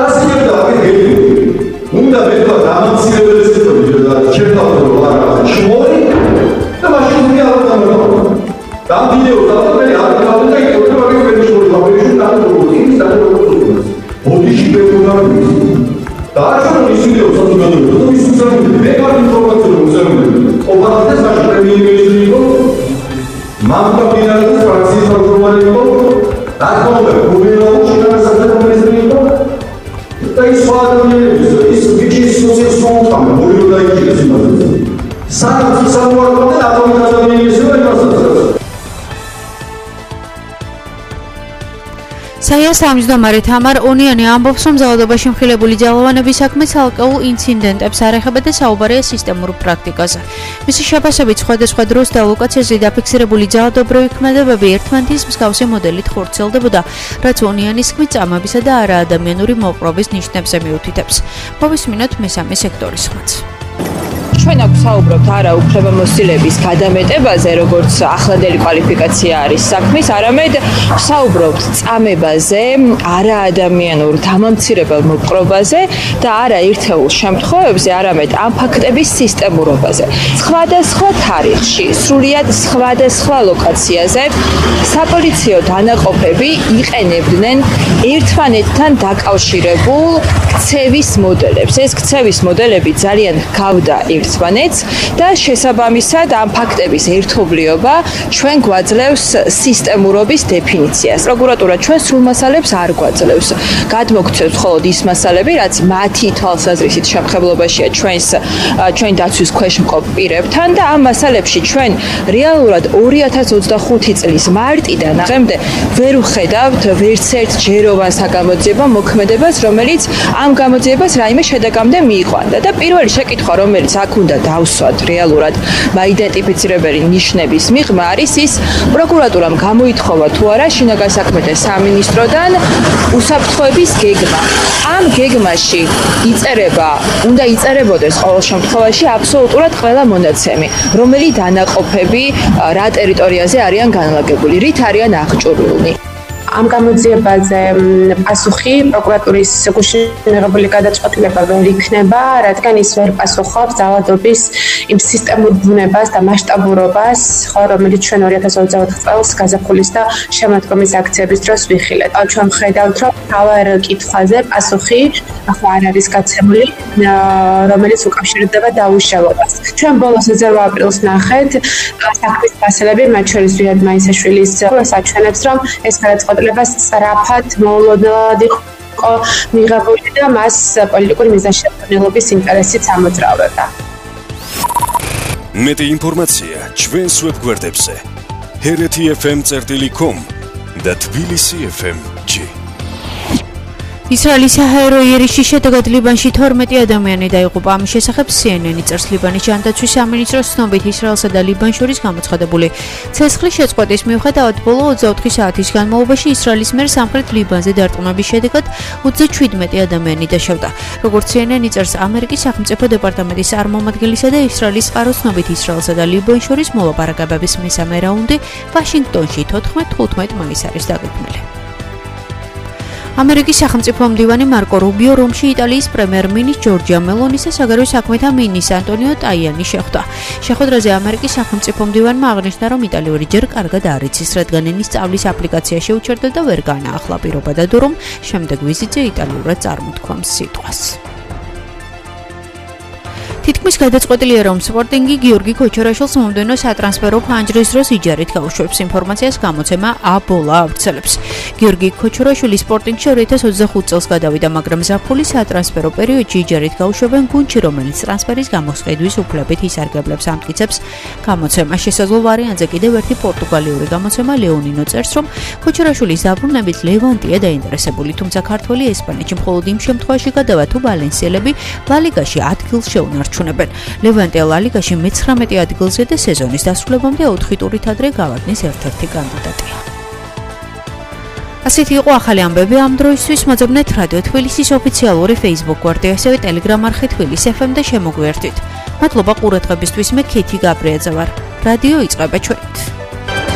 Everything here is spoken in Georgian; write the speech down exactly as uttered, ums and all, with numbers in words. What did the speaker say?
გასაგებია გელი. უნდა მეთქვა დამამცირებელი სიტყვები და შეფასებულ არა შმორი და მაშინ მე არ დამოკიდე. დამდიდეო დავწერე არ დავწერე და იქ ოთხი ვარი შმორი დავწერე და დავწერე ის დავწერე. ოდიში ბეკონარი. და ახლა ისინი უცნობია და ის უცნობია მე არ ინფორმაცია უცნობია. ოპერატორის მაშინ პრემიერ-მინისტრი იყო. მამდა ფინანსის ფრაქციის თავმჯდომარე იყო. აკომბე გუბერნატორი შინაგანსაკუთრების მინისტრი იყო. და ის ადამიანების ის ვიჩის სოციალისტთა მოლიო დაიჭირეს იმაზე. სანამ სამوارდამდე ატომის ადამიანების იმასაც. საიას თავმჯდომარე თამარ ონიანი ამბობს, რომ ძალადობაში მხილებული ძალოვანების საქმე ცალკეულ ინციდენტებს არ ეხება და საუბარია სისტემურ პრაქტიკაზე. მისი შეფასებით სხვადასხვა დროს და ლოკაციაზე დაფიქსირებული ძალადობრივი ქმედებები ერთმანეთის მსგავსი მოდელით ხორციელდებოდა, რაც ონიანის თქმით წამებისა და არაადამიანური მოპყრობის ნიშნებზე მიუთითებს. მოვისმინოთ მესამე სექტორის ხმაც. ჩვენ აქ საუბრობთ არა უფლებამოსილების გადამეტებაზე, როგორც ახლანდელი კვალიფიკაცია არის საქმის, არამედ საუბრობთ წამებაზე, არაადამიანურ დამამცირებელ მოპყრობაზე და არა ერთეულ შემთხვევებზე, არამედ ამ ფაქტების სისტემურობაზე. სხვადასხვა თარიღში, სრულიად სხვადასხვა ლოკაციაზე საპოლიციო დანაყოფები იყენებდნენ ერთმანეთთან დაკავშირებულ ქცევის მოდელებს. ეს ქცევის მოდელები ძალიან გავდა ერთმანეთს და შესაბამისად ამ ფაქტების ერთობლიობა ჩვენ გვაძლევს სისტემურობის დეფინიციას. პროკურატურა ჩვენ სრულ მასალებს არ გვაძლევს. გადმოგცემს მხოლოდ ის მასალები, რაც მათი თვალსაზრისით შემხებლობაშია ჩვენს ჩვენ დაცვის ქვეშ მყოფ პირებთან და ამ მასალებში ჩვენ რეალურად ორი ათას ოცდახუთი წლის მარტიდან დღემდე ვერ ვხედავთ ვერც ერთ ჯეროვან საგამოძიებო მოქმედებას, რომელიც ამ გამოძიებას რაიმე შედეგამდე მიიყვანდა და პირველი შეკითხვა, რომელიც აქ უნდა დავსვათ რეალურად მაიდენტიფიცირებელი ნიშნების მიღმა არის ის, პროკურატურამ გამოითხოვა თუ არა შინაგან საქმეთა სამინისტროდან უსაფრთხოების გეგმა. ამ გეგმაში იწერება, უნდა იწერებოდეს ყოველ შემთხვევაში აბსოლუტურად ყველა მონაცემი, რომელი დანაყოფები რა ტერიტორიაზე არიან განლაგებული, რით არიან აღჭურვილნი. ამ გამოძიებაზე პასუხი პროკურატურის გუშინ მიღებული გადაწყვეტილება ვერ იქნება, რადგან ის ვერ პასუხობს ძალადობის იმ სისტემურ ბუნებას და მასშტაბურობას, ხო, რომელიც ჩვენ ორი ათას ოცდაოთხ წელს გაზაფხულის და შემოდგომის აქციების დროს ვიხილეთ. ჩვენ ვხედავთ, რომ თავარ კითხვაზე პასუხი ახლა არ არის გაცემული, რომელიც უკავშირდება დაუშალებას. ჩვენ ბოლოს ოცდაოთხ აპრილს ნახეთ საქმის მასალები, მათ შორის რიად მაისაშვილის საჩვენებს, რომ ეს გადაწყვეტილება სწრაფად მოულოდნელად იყო მიღებული და მას პოლიტიკური მიზანშეწონილობის ინტერესით ამოძრავებდა. მეტი ინფორმაცია ჩვენს ვებგვერდებზე ჰერეთი ეფ ემ წერტილი კომ და თბილისი ეფ ემ ჯი. ისრაელის საჰაერო იერიშის შედეგად ლიბანში თორმეტი ადამიანი დაიღუპა. ამის შესახებ სი ენ ენი წერს. ლიბანის ჯანდაცვის სამინისტროს ცნობით ისრაელსა და ლიბანს შორის გამოცხადებული ცეცხლის შეწყვეტის მიუხედავად ბოლო ოცდაოთხი საათის განმავლობაში ისრაელის მიერ სამხრეთ ლიბანზე დარტყმების შედეგად ოცდაჩვიდმეტი ადამიანი დაშავდა. როგორც სი ენ ენი წერს, ამერიკის სახელმწიფო დეპარტამენტის წარმომადგენლისა და ისრაელის წყაროს ცნობით ისრაელსა და ლიბანს შორის მოლაპარაკებების მესამე რაუნდი ვაშინგტონში თოთხმეტ ხუთმეტ მაისს არის დაგეგმილი. ამერიკის სახელმწიფო მდივანი მარკო რუბიო რომში იტალიის პრემიერ-მინისტრ ჯორჯია მელონის და საგარეო საქმეთა მინისტრ ანტონიო ტაიანი შეხვდა. შეხვედრაზე ამერიკის სახელმწიფო მდივანმა აღნიშნა, რომ იტალიური ჯერ კარგად არ იცის, რადგან ენის სწავლის აპლიკაცია შეუჩერდა და ვერ განაახლა პირობა დადო, რომ შემდეგ ვიზიტზე იტალიურად წარმოთქვამს სიტყვას. თითქმის გადაწყვეტილია, რომ სპორტინგი გიორგი ქოჩორაშვილს მომდევნო სატრანსფერო ფანჯრის დროს იჯარით გაუშვებს. ინფორმაციას გამოცემა აბოლა ავრცელებს. გიორგი ქოჩორაშვილი სპორტინგში ორი ათას ოცდახუთ წელს გადავიდა, მაგრამ ზაფხული სატრანსფერო პერიოდში იჯარით გაუშვებენ გუნდში, რომელიც ტრანსფერის გამოსყიდვის უფლებით ისარგებლებს, ამტკიცებს გამოცემა. შესაძლო ვარიანტზე კიდევ ერთი პორტუგალიური გამოცემა ლეონინო წერს, რომ ქოჩორაშვილის დაბრუნებით ლევანტია დაინტერესებული, თუმცა ქართველი ესპანეთში მხოლოდ იმ შემთხვევაში გადავა, თუ ვალენსიელები ლა ლიგაში ადგილს შეუნარჩუნებენ. ლევანტე ლა ლიგაში მეცხრამეტე ადგილზე და სეზონის დასრულებამდე ოთხი ტურით ადრე გავარდნის ერთ-ერთი კანდიდატია. ასეთი იყო ახალი ამბები ამ დროისთვის. მოძებნეთ რადიო თბილისის ოფიციალური Facebook გვერდი, ასევე Telegram არხი თბილისი ეფ ემ და შემოგვიერთვით. მადლობა ყურადღებისთვის. მე ქეთი გაბრიაძე ვარ. რადიო იწყება ჩვენით.